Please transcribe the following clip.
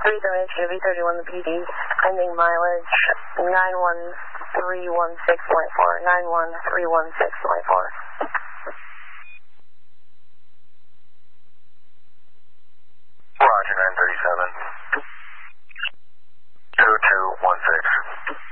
378 Chevy 31 the PD, ending mileage 91316.4, 91316.4. Roger, 937.